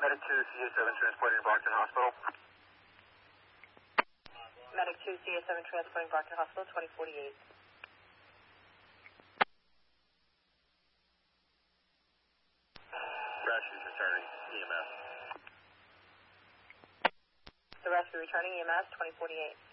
Medic 2, CA7 transporting Brockton Hospital. Medic 2, CA7 transporting Brockton Hospital, 2048. Rescue's returning EMS. The rescue returning EMS, 2048.